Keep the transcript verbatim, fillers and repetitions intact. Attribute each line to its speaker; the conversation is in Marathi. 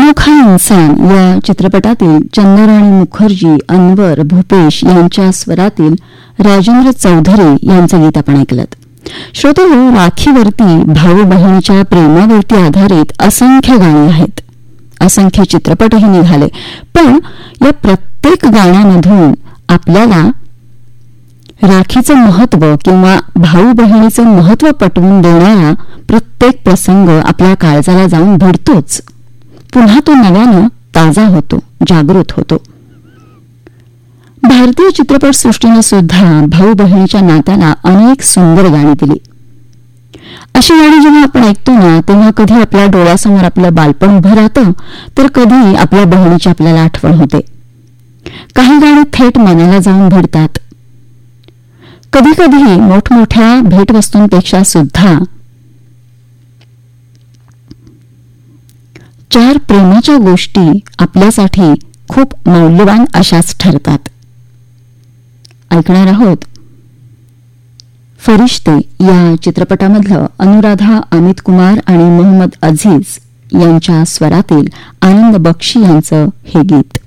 Speaker 1: अनोखा इंसान या चित्रपटातील चंद्रराणी मुखर्जी, अनवर, भूपेश यांच्या स्वरातील राजेंद्र चौधरी यांचं गीत आपण ऐकलं. श्रोतेहो, राखीवरती, भाऊ बहिणीच्या प्रेमावरती आधारित असंख्य गाणी आहेत, असंख्य चित्रपटही निघाले. पण या प्रत्येक गाण्यामधून आपल्याला राखीचं महत्व किंवा भाऊ बहिणीचं महत्व पटवून देणारा प्रत्येक प्रसंग आपल्या काळजाला जाऊन भिडतोच. पुन्हा तो नव्यानं ताजा होतो, जागृत होतो. भारतीय चित्रपटसृष्टीने सुद्धा भाऊ बहिणीच्या नात्याला अनेक सुंदर गाणी दिली. अशी गाणी जेव्हा आपण ऐकतो ना, तेव्हा कधी आपल्या डोळ्यासमोर आपलं बालपण उभं राहतं, तर कधी आपल्या बहिणीची आपल्याला आठवण होते. काही गाणी थेट मनाला जाऊन भिडतात. कधी कधी मोठमोठ्या भेटवस्तूंपेक्षा सुद्धा चार प्रेमाच्या गोष्टी आपल्यासाठी खूप मौल्यवान अशाच ठरतात. ऐकणार आहोत फरिश्ते या चित्रपटामधलं अनुराधा, अमित कुमार आणि मोहम्मद अझीज यांच्या स्वरातील आनंद बक्षी यांचं हे गीत.